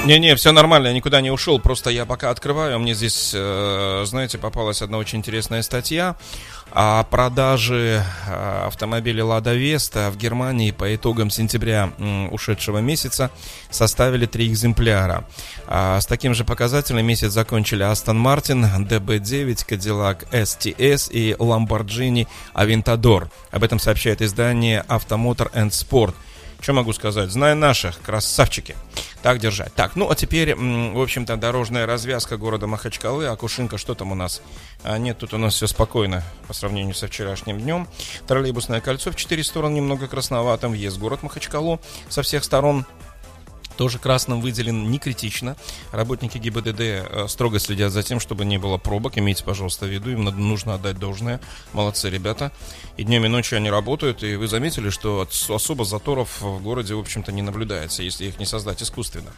Не-не, все нормально, я никуда не ушел, просто я пока открываю, мне здесь, знаете, попалась одна очень интересная статья о продаже автомобиля Lada Vesta в Германии по итогам сентября ушедшего месяца составили 3 экземпляра. С таким же показателем месяц закончили Aston Martin, DB9, Cadillac STS и Lamborghini Aventador. Об этом сообщает издание Automotor and Sport. Что могу сказать? Знаю наших, красавчики. Так держать. Так, ну а теперь, в общем-то, дорожная развязка города Махачкалы. Акушинка, что там у нас? Нет, тут у нас все спокойно по сравнению со вчерашним днем. Троллейбусное кольцо в 4 стороны немного красновато. Въезд в город Махачкалу со всех сторон тоже красным выделен, не критично. Работники ГИБДД строго следят за тем, чтобы не было пробок. Имейте, пожалуйста, в виду, им нужно отдать должное. Молодцы ребята. И днем и ночью они работают. И вы заметили, что особо заторов в городе, в общем-то, не наблюдается, если их не создать искусственно.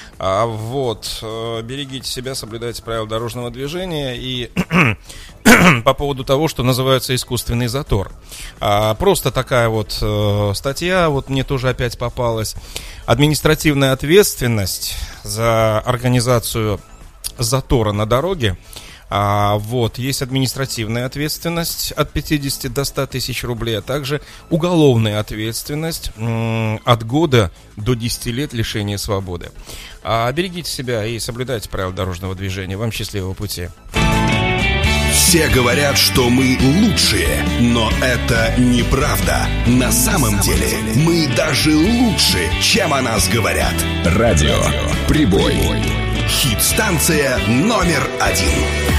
Берегите себя, соблюдайте правила дорожного движения. И по поводу того, что называется искусственный затор. Просто такая вот статья, вот мне тоже опять попалась. Административная ответственность за организацию затора на дороге. Есть административная ответственность от 50 до 100 тысяч рублей, а также уголовная ответственность от года до 10 лет лишения свободы. Берегите себя и соблюдайте правила дорожного движения. Вам счастливого пути. Все говорят, что мы лучшие, но это неправда. На самом деле мы даже лучше, чем о нас говорят. Радио Прибой. Хит-станция номер 1.